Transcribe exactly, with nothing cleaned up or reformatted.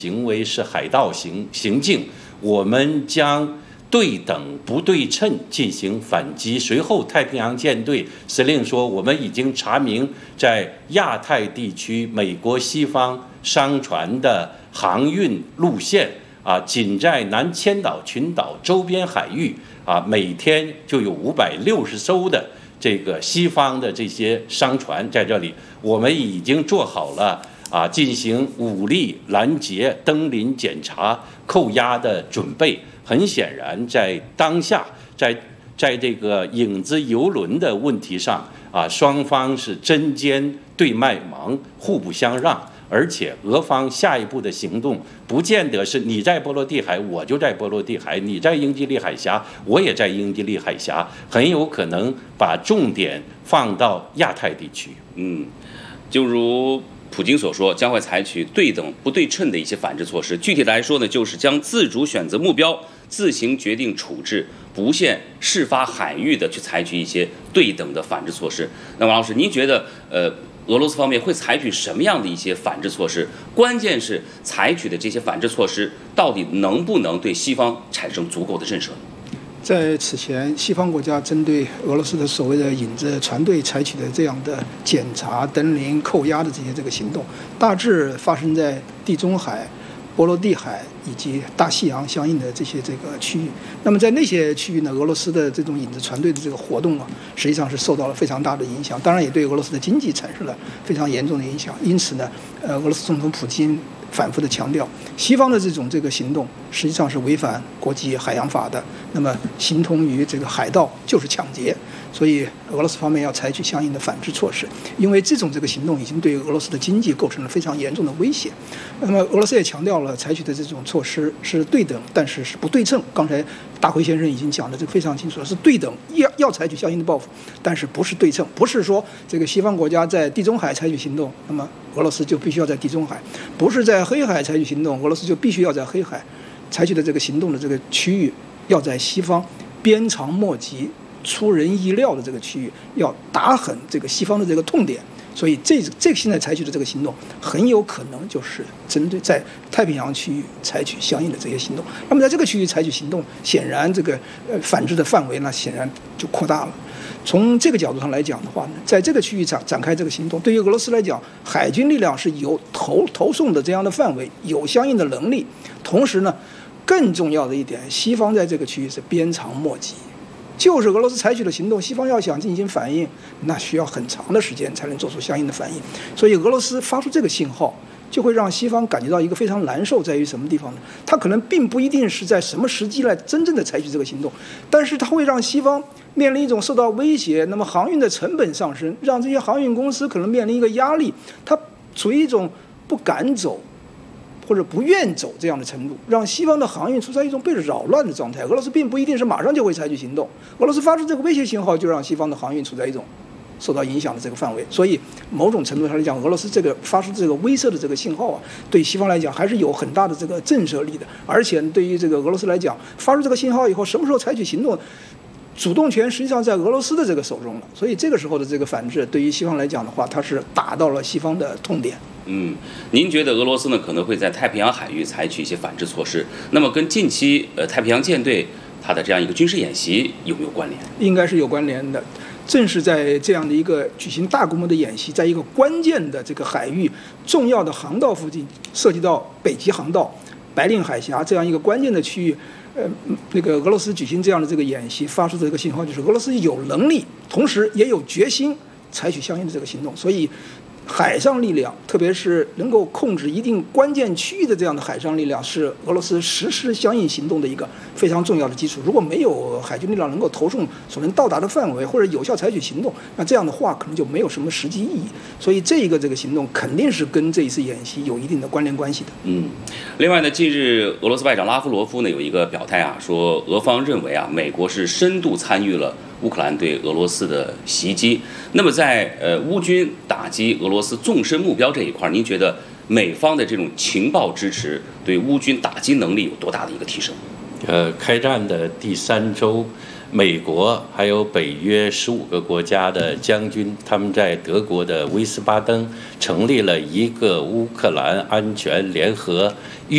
行为是海盗行行径，我们将对等不对称进行反击。随后，太平洋舰队司令说，我们已经查明在亚太地区美国西方商船的航运路线啊，仅在南千岛群岛周边海域啊，每天就有五百六十艘的这个西方的这些商船在这里，我们已经做好了啊，进行武力拦截、登临检查、扣押的准备。很显然，在当下，在在这个影子游轮的问题上啊，双方是针尖对麦芒，互不相让。而且，俄方下一步的行动不见得是你在波罗的海，我就在波罗的海；你在英吉利海峡，我也在英吉利海峡，很有可能把重点放到亚太地区。 嗯，就如普京所说，将会采取对等不对称的一些反制措施。具体来说呢，就是将自主选择目标，自行决定处置，不限事发海域的去采取一些对等的反制措施。那王老师，您觉得呃，俄罗斯方面会采取什么样的一些反制措施？关键是采取的这些反制措施到底能不能对西方产生足够的震慑？ 在此前，西方国家针对俄罗斯的所谓的影子船队采取的这样的检查、登临、扣押的这些这个行动，大致发生在地中海、波罗的海以及大西洋相应的这些这个区域。那么在那些区域呢，俄罗斯的这种影子船队的这个活动啊，实际上是受到了非常大的影响，当然也对俄罗斯的经济产生了非常严重的影响。因此呢，呃，俄罗斯总统普京反复的强调，西方的这种这个行动实际上是违反国际海洋法的，那么形同于这个海盗就是抢劫，所以俄罗斯方面要采取相应的反制措施，因为这种这个行动已经对俄罗斯的经济构成了非常严重的威胁。那么俄罗斯也强调了，采取的这种措施是对等，但是是不对称。刚才大辉先生已经讲的这个非常清楚了，是对等，要要采取相应的报复，但是不是对称，不是说这个西方国家在地中海采取行动，那么俄罗斯就必须要在地中海，不是在黑海采取行动，俄罗斯就必须要在黑海采取的这个行动的这个区域，要在西方鞭长莫及、出人意料的这个区域，要打狠这个西方的这个痛点。所以这这个现在采取的这个行动，很有可能就是针对在太平洋区域采取相应的这些行动。那么在这个区域采取行动，显然这个呃反制的范围呢，显然就扩大了。从这个角度上来讲的话呢，在这个区域展展开这个行动，对于俄罗斯来讲，海军力量是有投投送的这样的范围，有相应的能力。同时呢，更重要的一点，西方在这个区域是鞭长莫及。就是俄罗斯采取的行动，西方要想进行反应，那需要很长的时间才能做出相应的反应。所以俄罗斯发出这个信号，就会让西方感觉到一个非常难受，在于什么地方呢？它可能并不一定是在什么时机来真正的采取这个行动，但是它会让西方面临一种受到威胁，那么航运的成本上升，让这些航运公司可能面临一个压力，它处于一种不敢走或者不愿走这样的程度，让西方的航运处在一种被扰乱的状态。俄罗斯并不一定是马上就会采取行动，俄罗斯发出这个威胁信号，就让西方的航运处在一种受到影响的这个范围。所以某种程度上来讲，俄罗斯这个发出这个威慑的这个信号啊，对西方来讲还是有很大的这个震慑力的。而且对于这个俄罗斯来讲，发出这个信号以后，什么时候采取行动，主动权实际上在俄罗斯的这个手中了。所以这个时候的这个反制，对于西方来讲的话，它是打到了西方的痛点。 嗯，您觉得俄罗斯呢可能会在太平洋海域采取一些反制措施？那么跟近期呃太平洋舰队它的这样一个军事演习有没有关联？ 应该是有关联的。正是在这样的一个举行大规模的演习，在一个关键的这个海域、重要的航道附近，涉及到北极航道、白令海峡这样一个关键的区域，呃，那个俄罗斯举行这样的这个演习，发出的这个信号就是俄罗斯有能力，同时也有决心采取相应的这个行动。所以海上力量，特别是能够控制一定关键区域的这样的海上力量，是俄罗斯实施相应行动的一个非常重要的基础。如果没有海军力量能够投送所能到达的范围，或者有效采取行动，那这样的话可能就没有什么实际意义。所以这一个这个行动肯定是跟这一次演习有一定的关联关系的。 嗯，另外呢，近日俄罗斯外长拉夫罗夫呢有一个表态啊，说俄方认为啊，美国是深度参与了乌克兰对俄罗斯的袭击。那么在呃乌军打击俄罗斯纵深目标这一块，您觉得美方的这种情报支持对乌军打击能力有多大的一个提升？ 呃，开战的第三周，美国还有北约十五个国家的将军，他们在德国的威斯巴登成立了一个乌克兰安全联合